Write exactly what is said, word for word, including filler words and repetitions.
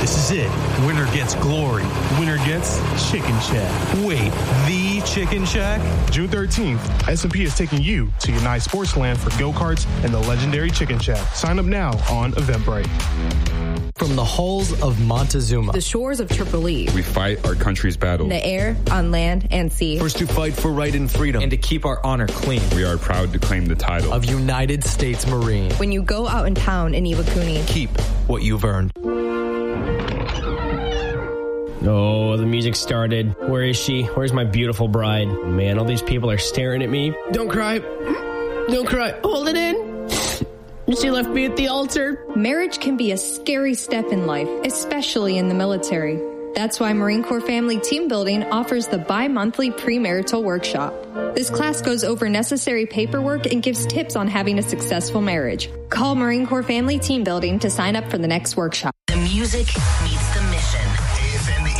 This is it. Winner gets glory. Winner gets Chicken Shack. Wait, the Chicken Shack? June thirteenth, S and P is taking you to United Sportsland for go-karts and the legendary Chicken Shack. Sign up now on Eventbrite. From the halls of Montezuma, the shores of Tripoli, we fight our country's battles. In the air, on land, and sea. First to fight for right and freedom, and to keep our honor clean. We are proud to claim the title of United States Marine. When you go out in town in Iwakuni, keep what you've earned. Oh, the music started. Where is she? Where's my beautiful bride? Man, all these people are staring at me. Don't cry. Don't cry. Hold it in. She left me at the altar. Marriage can be a scary step in life, especially in the military. That's why Marine Corps Family Team Building offers the bi-monthly premarital workshop. This class goes over necessary paperwork and gives tips on having a successful marriage. Call Marine Corps Family Team Building to sign up for the next workshop. The music meets the mission. A F M